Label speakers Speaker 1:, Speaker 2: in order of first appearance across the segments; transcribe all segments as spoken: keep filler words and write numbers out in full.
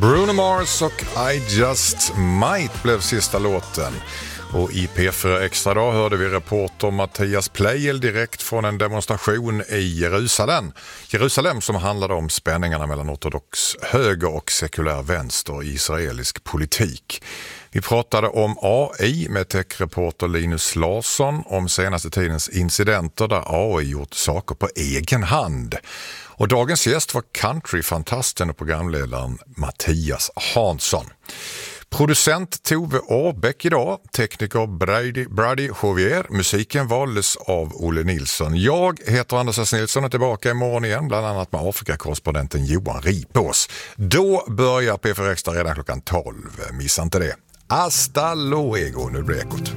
Speaker 1: Bruno Mars och I Just Might blev sista låten. Och i P fyra Extra dag hörde vi reporter Mattias Pleijel direkt från en demonstration i Jerusalem. Jerusalem som handlade om spänningarna mellan ortodox höger och sekulär vänster i israelisk politik. Vi pratade om A I med tech-reporter Linus Larsson om senaste tidens incidenter där A I gjort saker på egen hand. Och dagens gäst var countryfantasten och programledaren Mattias Hansson. Producent Tove Årbäck idag, tekniker Brady, Brady Jovier, musiken valdes av Olle Nilsson. Jag heter Anders S. Nilsson och är tillbaka imorgon igen, bland annat med Afrikakorrespondenten Johan Ripås. Då börjar P fyra Extra redan klockan tolv, missa inte det. Hasta luego, nu blir ekot.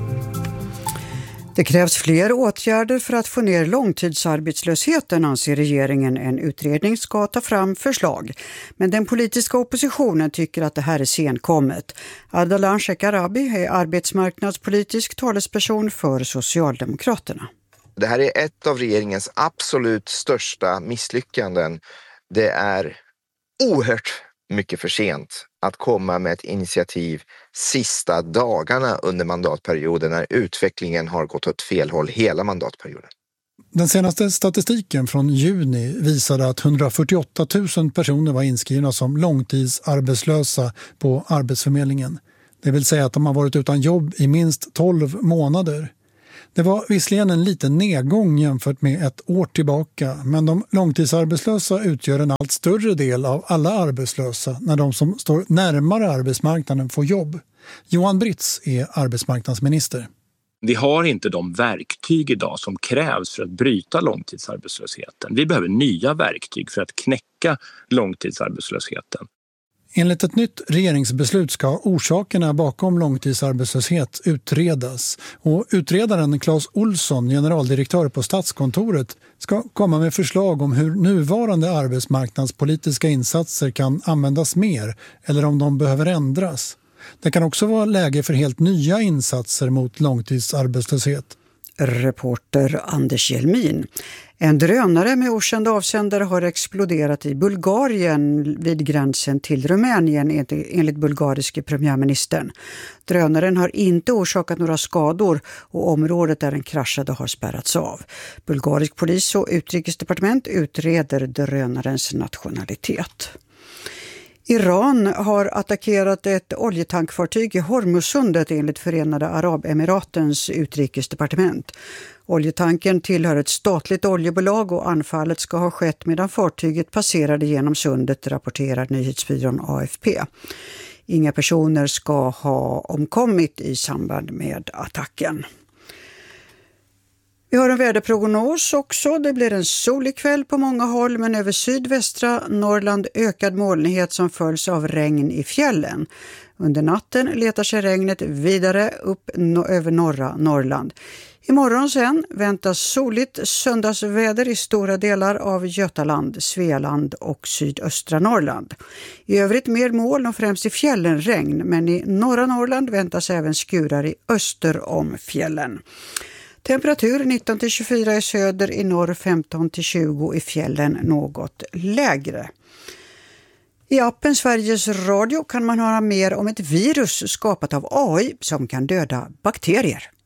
Speaker 2: Det krävs fler åtgärder för att få ner långtidsarbetslösheten, anser regeringen. En utredning ska ta fram förslag. Men den politiska oppositionen tycker att det här är senkommet. Ardalan Shekarabi är arbetsmarknadspolitisk talesperson för Socialdemokraterna.
Speaker 3: Det här är ett av regeringens absolut största misslyckanden. Det är oerhört mycket för sent att komma med ett initiativ sista dagarna under mandatperioden när utvecklingen har gått åt fel håll hela mandatperioden.
Speaker 4: Den senaste statistiken från juni visade att hundrafyrtioåtta tusen personer var inskrivna som långtidsarbetslösa på Arbetsförmedlingen. Det vill säga att de har varit utan jobb i minst tolv månader. Det var visserligen en liten nedgång jämfört med ett år tillbaka, men de långtidsarbetslösa utgör en allt större del av alla arbetslösa när de som står närmare arbetsmarknaden får jobb. Johan Britz är arbetsmarknadsminister.
Speaker 5: Vi har inte de verktyg idag som krävs för att bryta långtidsarbetslösheten. Vi behöver nya verktyg för att knäcka långtidsarbetslösheten.
Speaker 4: Enligt ett nytt regeringsbeslut ska orsakerna bakom långtidsarbetslöshet utredas. Och utredaren Claes Olsson, generaldirektör på Statskontoret, ska komma med förslag om hur nuvarande arbetsmarknadspolitiska insatser kan användas mer eller om de behöver ändras. Det kan också vara läge för helt nya insatser mot långtidsarbetslöshet.
Speaker 2: Reporter Anders Jelmin. En drönare med okänd avsändare har exploderat i Bulgarien vid gränsen till Rumänien enligt bulgariske premiärministern. Drönaren har inte orsakat några skador och området där den kraschade har spärrats av. Bulgarisk polis och utrikesdepartement utreder drönarens nationalitet. Iran har attackerat ett oljetankfartyg i Hormuzsundet enligt Förenade Arabemiratens utrikesdepartement. Oljetanken tillhör ett statligt oljebolag och anfallet ska ha skett medan fartyget passerade genom sundet, rapporterar nyhetsbyrån A F P. Inga personer ska ha omkommit i samband med attacken. Vi har en väderprognos också. Det blir en solig kväll på många håll, men över sydvästra Norrland ökad molnighet som följs av regn i fjällen. Under natten letar sig regnet vidare upp no- över norra Norrland. Imorgon sen väntas soligt söndagsväder i stora delar av Götaland, Svealand och sydöstra Norrland. I övrigt mer moln och främst i fjällen regn, men i norra Norrland väntas även skurar i öster om fjällen. Temperatur nitton till tjugofyra i söder, i norr femton till tjugo, i fjällen något lägre. I appen Sveriges Radio kan man höra mer om ett virus skapat av A I som kan döda bakterier.